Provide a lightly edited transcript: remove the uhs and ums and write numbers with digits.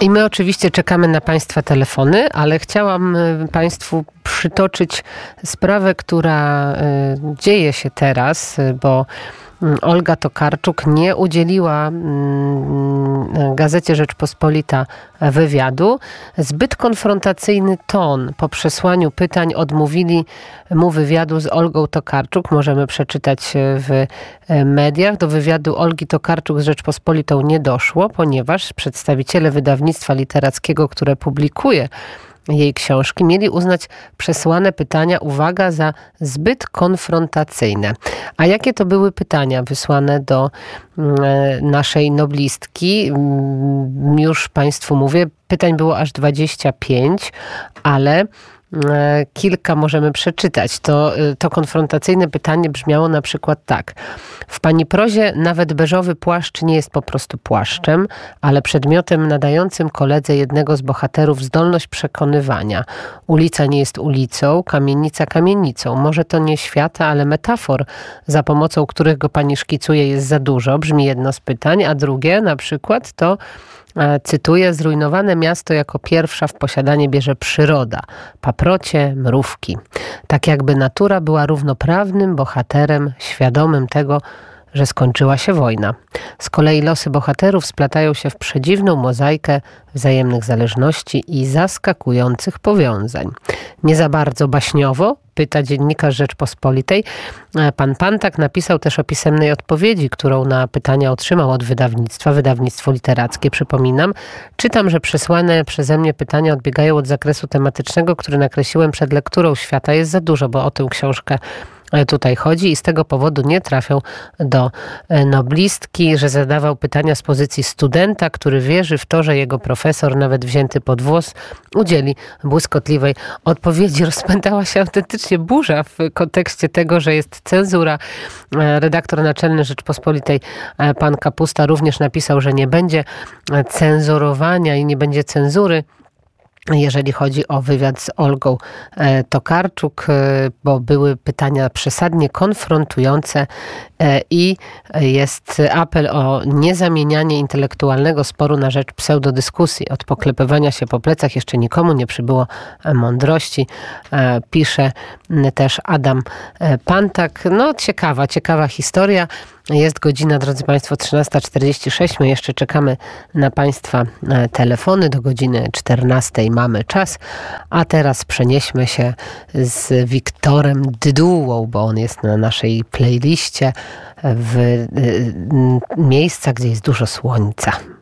I my oczywiście czekamy na Państwa telefony, ale chciałam Państwu przytoczyć sprawę, która dzieje się teraz, bo Olga Tokarczuk nie udzieliła gazecie Rzeczpospolita wywiadu. Zbyt konfrontacyjny ton po przesłaniu pytań odmówili mu wywiadu z Olgą Tokarczuk. Możemy przeczytać w mediach. Do wywiadu Olgi Tokarczuk z Rzeczpospolitą nie doszło, ponieważ przedstawiciele wydawnictwa literackiego, które publikuje jej książki, mieli uznać przesłane pytania, uwaga, za zbyt konfrontacyjne. A jakie to były pytania wysłane do naszej noblistki? Już Państwu mówię, pytań było aż 25, ale kilka możemy przeczytać. To konfrontacyjne pytanie brzmiało na przykład tak. W pani prozie nawet beżowy płaszcz nie jest po prostu płaszczem, ale przedmiotem nadającym koledze jednego z bohaterów zdolność przekonywania. Ulica nie jest ulicą, kamienica kamienicą. Może to nie świata, ale metafor, za pomocą których go pani szkicuje, jest za dużo. Brzmi jedno z pytań, a drugie na przykład to, cytuję, zrujnowane miasto jako pierwsza w posiadanie bierze przyroda, paprocie, mrówki. Tak jakby natura była równoprawnym bohaterem, świadomym tego, że skończyła się wojna. Z kolei losy bohaterów splatają się w przedziwną mozaikę wzajemnych zależności i zaskakujących powiązań. Nie za bardzo baśniowo, pyta dziennikarz Rzeczpospolitej. Pan Pantak napisał też o pisemnej odpowiedzi, którą na pytania otrzymał od wydawnictwa, wydawnictwo literackie, przypominam. Czytam, że przesłane przeze mnie pytania odbiegają od zakresu tematycznego, który nakreśliłem przed lekturą. Świata jest za dużo, bo o tę książkę tutaj chodzi i z tego powodu nie trafią do noblistki, że zadawał pytania z pozycji studenta, który wierzy w to, że jego profesor, nawet wzięty pod włos, udzieli błyskotliwej odpowiedzi. Rozpętała się autentycznie burza w kontekście tego, że jest cenzura. Redaktor naczelny Rzeczpospolitej, pan Kapusta, również napisał, że nie będzie cenzurowania i nie będzie cenzury, jeżeli chodzi o wywiad z Olgą Tokarczuk, bo były pytania przesadnie konfrontujące i jest apel o niezamienianie intelektualnego sporu na rzecz pseudodyskusji. Od poklepywania się po plecach jeszcze nikomu nie przybyło mądrości, pisze też Adam Pantak. No ciekawa historia. Jest godzina, drodzy Państwo, 13:46. My jeszcze czekamy na Państwa telefony. Do godziny 14:00 mamy czas. A teraz przenieśmy się z Wiktorem Dydułą, bo on jest na naszej playliście, w miejsca, gdzie jest dużo słońca.